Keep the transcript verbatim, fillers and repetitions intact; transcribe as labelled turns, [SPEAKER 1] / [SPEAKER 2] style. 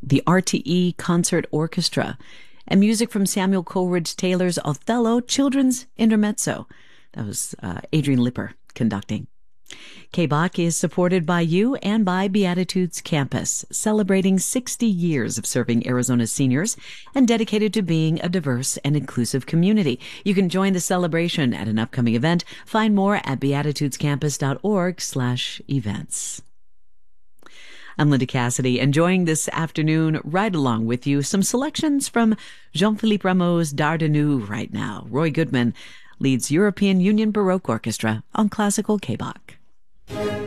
[SPEAKER 1] the R T E Concert Orchestra, and music from Samuel Coleridge Taylor's Othello Children's Intermezzo. That was uh, Adrian Lipper conducting. K B O C is supported by you and by Beatitudes Campus, celebrating sixty years of serving Arizona seniors and dedicated to being a diverse and inclusive community. You can join the celebration at an upcoming event. Find more at beatitudescampus.org slash events. I'm Linda Cassidy, enjoying this afternoon right along with you. Some selections from Jean-Philippe Rameau's Dardanu right now. Roy Goodman leads European Union Baroque Orchestra on Classical K B O C.